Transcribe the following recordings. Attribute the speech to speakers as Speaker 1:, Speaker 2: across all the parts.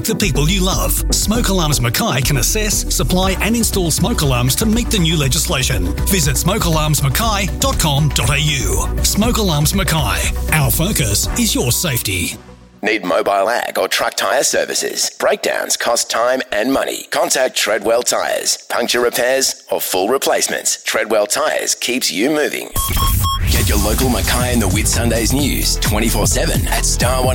Speaker 1: the people you love. Smoke Alarms Mackay can assess, supply and install smoke alarms to meet the new legislation. Visit smokealarmsmackay.com.au. Smoke Alarms Mackay. Our focus is your safety.
Speaker 2: Need mobile ag or truck tyre services? Breakdowns cost time and money. Contact Treadwell Tyres. Puncture repairs or full replacements. Treadwell Tyres keeps you moving. Get your local Mackay and the Whitsundays news 24/7 at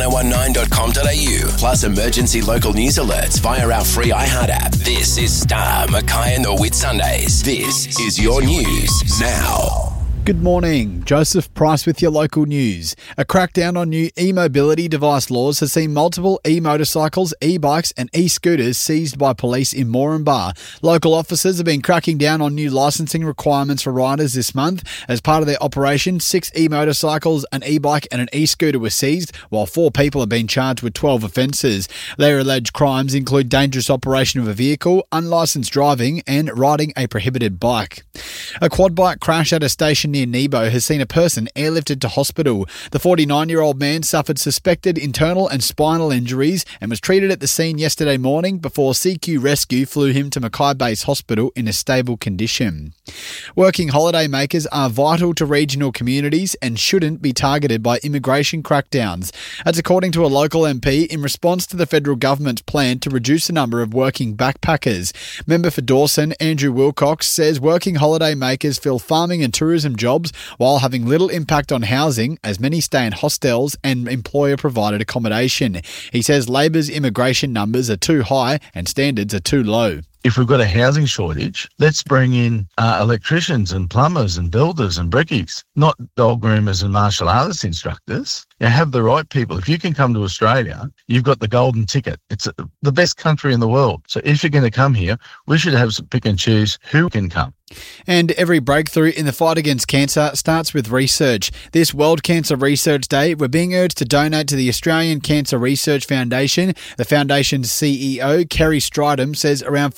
Speaker 2: star1019.com.au. Plus emergency local news alerts via our free iHeart app. This is Star Mackay and the Whitsundays. This is your news now.
Speaker 3: Good morning, Joseph Price with your local news. A crackdown on new e-mobility device laws has seen multiple e-motorcycles, e-bikes and e-scooters seized by police in Moranbah. Local officers have been cracking down on new licensing requirements for riders this month. As part of their operation, 6 e-motorcycles, an e-bike and an e-scooter were seized, while 4 people have been charged with 12 offences. Their alleged crimes include dangerous operation of a vehicle, unlicensed driving and riding a prohibited bike. A quad bike crash at a station near Nebo has seen a person airlifted to hospital. The 49-year-old man suffered suspected internal and spinal injuries and was treated at the scene yesterday morning before CQ Rescue flew him to Mackay Base Hospital in a stable condition. Working holiday makers are vital to regional communities and shouldn't be targeted by immigration crackdowns. That's according to a local MP in response to the federal government's plan to reduce the number of working backpackers. Member for Dawson, Andrew Wilcox, says working holiday makers fill farming and tourism jobs while having little impact on housing as many stay in hostels and employer-provided accommodation. He says Labor's immigration numbers are too high and standards are too low.
Speaker 4: If we've got a housing shortage, let's bring in electricians and plumbers and builders and brickies, not dog groomers and martial arts instructors. You have the right people. If you can come to Australia, you've got the golden ticket. It's the best country in the world. So if you're going to come here, we should have some pick and choose who can come.
Speaker 3: And every breakthrough in the fight against cancer starts with research. This World Cancer Research Day, we're being urged to donate to the Australian Cancer Research Foundation. The foundation's CEO, Kerry Stridham, says around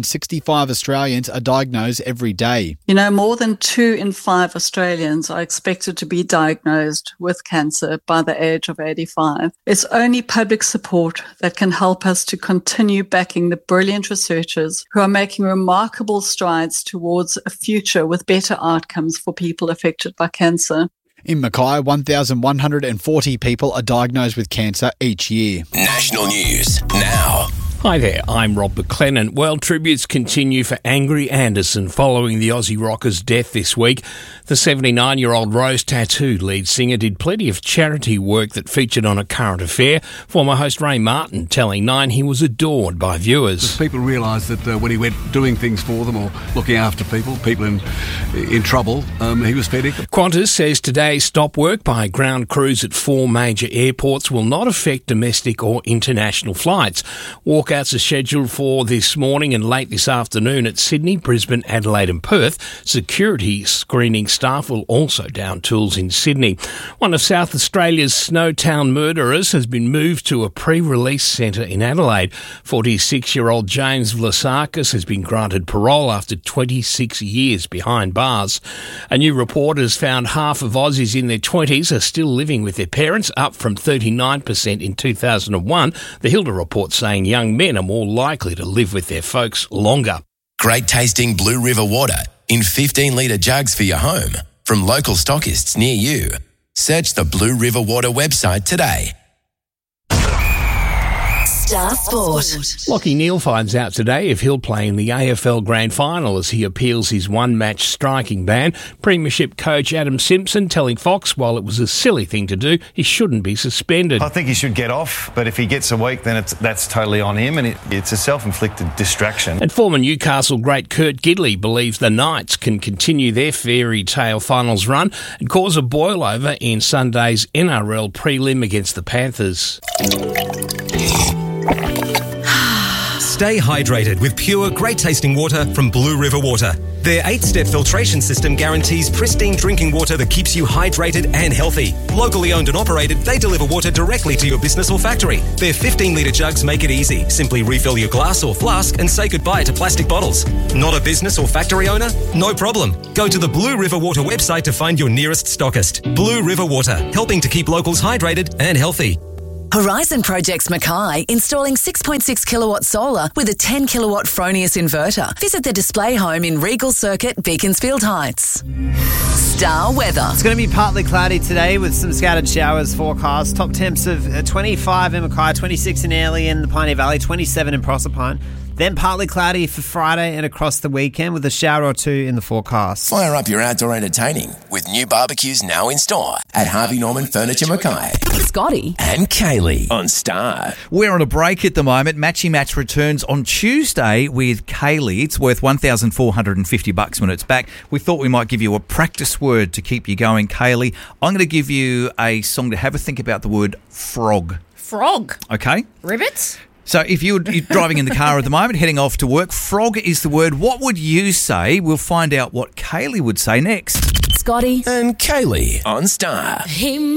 Speaker 3: 465 Australians are diagnosed every day.
Speaker 5: You know, more than 2 in 5 Australians are expected to be diagnosed with cancer by the age of 85. It's only public support that can help us to continue backing the brilliant researchers who are making remarkable strides towards a future with better outcomes for people affected by cancer.
Speaker 3: In Mackay, 1,140 people are diagnosed with cancer each year.
Speaker 2: National news now.
Speaker 6: Hi there, I'm Rob McLennan. Well, tributes continue for Angry Anderson following the Aussie rocker's death this week. The 79-year-old Rose Tattoo lead singer did plenty of charity work that featured on A Current Affair. Former host Ray Martin telling Nine he was adored by viewers.
Speaker 7: People realise that when he went doing things for them or looking after people in trouble, he was fair dinkum.
Speaker 6: Qantas says today's stop work by ground crews at 4 major airports will not affect domestic or international flights. Walkouts are scheduled for this morning and late this afternoon at Sydney, Brisbane, Adelaide and Perth. Security screening staff will also down tools in Sydney. One of South Australia's Snowtown murderers has been moved to a pre-release centre in Adelaide. 46-year-old James Vlasakis has been granted parole after 26 years behind bars. A new report has found half of Aussies in their 20s are still living with their parents, up from 39% in 2001. The Hilda report saying young men are more likely to live with their folks longer.
Speaker 2: Great tasting Blue River water in 15-litre jugs for your home from local stockists near you. Search the Blue River Water website today.
Speaker 8: Star Sport.
Speaker 6: Lachie Neale finds out today if he'll play in the AFL Grand Final as he appeals his one-match striking ban. Premiership coach Adam Simpson telling Fox while it was a silly thing to do, he shouldn't be suspended.
Speaker 9: I think he should get off, but if he gets a week, then that's totally on him, and it's a self-inflicted distraction.
Speaker 6: And former Newcastle great Kurt Gidley believes the Knights can continue their fairy tale finals run and cause a boil-over in Sunday's NRL prelim against the Panthers.
Speaker 10: Stay hydrated with pure, great-tasting water from Blue River Water. Their 8-step filtration system guarantees pristine drinking water that keeps you hydrated and healthy. Locally owned and operated, they deliver water directly to your business or factory. Their 15-litre jugs make it easy. Simply refill your glass or flask and say goodbye to plastic bottles. Not a business or factory owner? No problem. Go to the Blue River Water website to find your nearest stockist. Blue River Water, helping to keep locals hydrated and healthy.
Speaker 8: Horizon Projects Mackay, installing 6.6 kilowatt solar with a 10 kilowatt Fronius inverter. Visit the display home in Regal Circuit, Beaconsfield Heights. Star weather.
Speaker 11: It's going to be partly cloudy today with some scattered showers forecast. Top temps of 25 in Mackay, 26 in Airlie in the Pioneer Valley, 27 in Proserpine. Then partly cloudy for Friday and across the weekend with a shower or two in the forecast.
Speaker 2: Fire up your outdoor entertaining with new barbecues now in store at Harvey Norman Furniture Mackay.
Speaker 8: Scotty
Speaker 2: And Kaylee on Star.
Speaker 12: We're on a break at the moment. Matchy Match returns on Tuesday with Kaylee. It's worth $1,450 when it's back. We thought we might give you a practice word to keep you going, Kaylee. I'm going to give you a song to have a think about the word frog.
Speaker 13: Frog.
Speaker 12: Okay?
Speaker 13: Ribbits?
Speaker 12: So if you're driving in the car at the moment, heading off to work, frog is the word. What would you say? We'll find out what Kaylee would say next.
Speaker 8: Scotty
Speaker 2: And Kaylee on Star.
Speaker 13: He